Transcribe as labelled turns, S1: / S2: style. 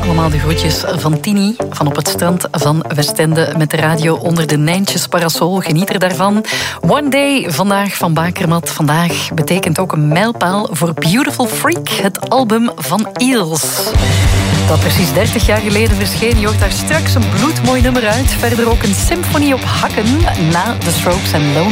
S1: allemaal de groetjes van Tini van op het strand van Westende met de radio onder de Nijntjes parasol. Geniet er daarvan. One Day vandaag van Bakermat. Vandaag betekent ook een mijlpaal voor Beautiful Freak, het album van Eels. Dat precies 30 jaar geleden verscheen. Je hoort daar straks een bloedmooi nummer uit. Verder ook een symfonie op hakken na The Strokes en Lone